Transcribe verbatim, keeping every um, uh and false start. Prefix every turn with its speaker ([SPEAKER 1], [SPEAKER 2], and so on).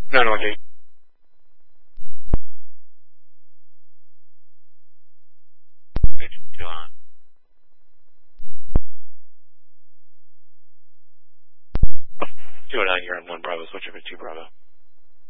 [SPEAKER 1] No, no, okay. Two on. Two on nine, you're on one Bravo, switch over to two Bravo.